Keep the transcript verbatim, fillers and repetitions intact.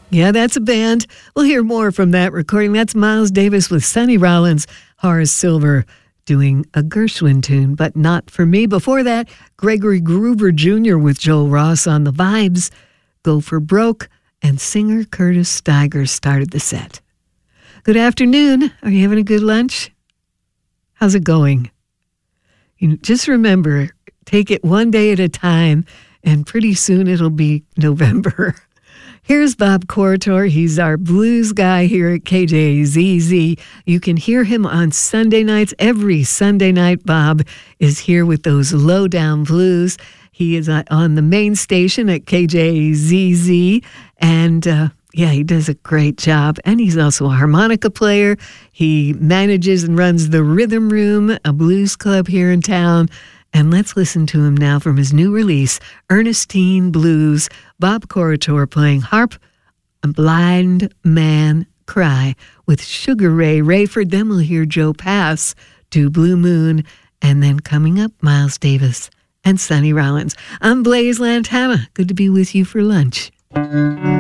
Yeah, that's a band. We'll hear more from that recording. That's Miles Davis with Sonny Rollins, Horace Silver doing a Gershwin tune, but not for me. Before that, Gregory Groover Junior with Joel Ross on the Vibes, Go for Broke, and singer Curtis Steiger started the set. Good afternoon. Are you having a good lunch? How's it going? You know, just remember, take it one day at a time, and pretty soon it'll be November. Here's Bob Corritore. He's our blues guy here at K J Z Z. You can hear him on Sunday nights. Every Sunday night, Bob is here with those low-down blues. He is on the main station at K J Z Z, and uh, yeah, he does a great job. And he's also a harmonica player. He manages and runs the Rhythm Room, a blues club here in town. And let's listen to him now from his new release, Ernestine Blues. Bob Corritore playing harp, A Blind Man Cry with Sugar Ray Rayford. Then we'll hear Joe Pass do Blue Moon. And then coming up, Miles Davis and Sonny Rollins. I'm Blaise Lantana. Good to be with you for lunch.